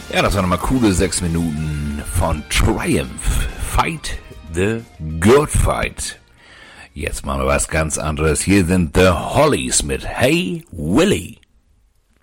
Ja, das waren nochmal coole 6 Minuten von Triumph. Fight the Good Fight. Jetzt machen wir was ganz anderes. Hier sind The Hollies mit Hey Willie.